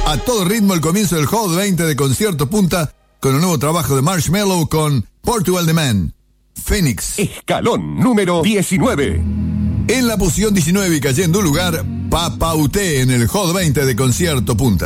A todo ritmo el comienzo del Hot 20 de Concierto Punta con el nuevo trabajo de Marshmello con Portugal The Man, Phoenix. Escalón número 19. En la posición 19 y cayendo un lugar, Papauté en el Hot 20 de Concierto Punta.